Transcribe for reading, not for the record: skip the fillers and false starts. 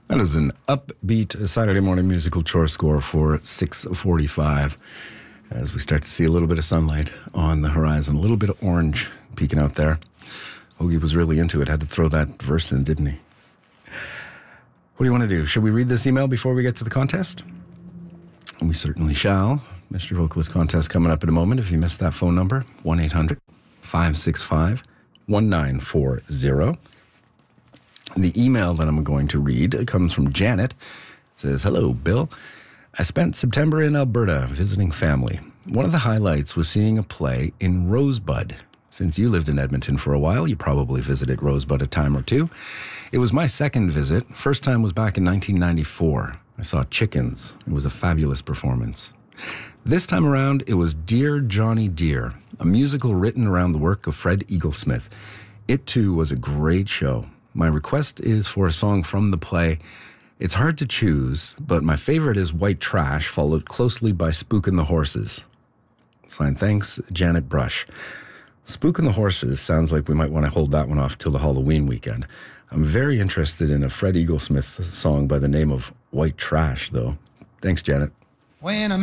That is an upbeat Saturday morning musical chore score for 6:45 as we start to see a little bit of sunlight on the horizon, a little bit of orange peeking out there. Hoagie was really into it, had to throw that verse in, didn't he? What do you want to do? Should we read this email before we get to the contest? We certainly shall. Mr. Vocalist contest coming up in a moment. If you missed that phone number, 1-800-565-1940. The email that I'm going to read comes from Janet. It says, "Hello, Bill. I spent September in Alberta visiting family. One of the highlights was seeing a play in Rosebud. Since you lived in Edmonton for a while, you probably visited Rosebud a time or two. It was my second visit. First time was back in 1994. I saw Chickens. It was a fabulous performance. This time around, it was Dear Johnny Dear, a musical written around the work of Fred Eaglesmith. It, too, was a great show. My request is for a song from the play. It's hard to choose, but my favorite is White Trash, followed closely by Spookin' the Horses. Signed, thanks, Janet Brush." Spookin' the Horses sounds like we might want to hold that one off till the Halloween weekend. I'm very interested in a Fred Eaglesmith song by the name of White Trash, though. Thanks, Janet. When